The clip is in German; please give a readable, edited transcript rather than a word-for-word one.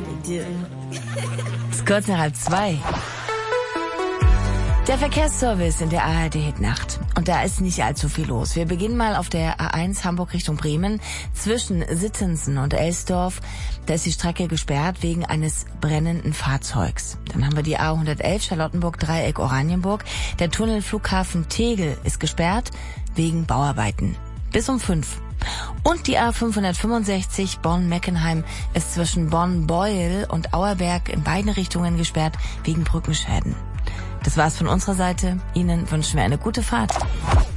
Es ist kurz nach 1:30. Der Verkehrsservice in der ARD-Hitnacht. Und da ist nicht allzu viel los. Wir beginnen mal auf der A1 Hamburg Richtung Bremen. Zwischen Sittensen und Elsdorf, da ist die Strecke gesperrt wegen eines brennenden Fahrzeugs. Dann haben wir die A111 Charlottenburg-Dreieck Oranienburg. Der Tunnel Flughafen Tegel ist gesperrt wegen Bauarbeiten. Bis um 5. Und die A565 Bonn-Meckenheim ist zwischen Bonn-Beuel und Auerberg in beiden Richtungen gesperrt wegen Brückenschäden. Das war's von unserer Seite. Ihnen wünschen wir eine gute Fahrt.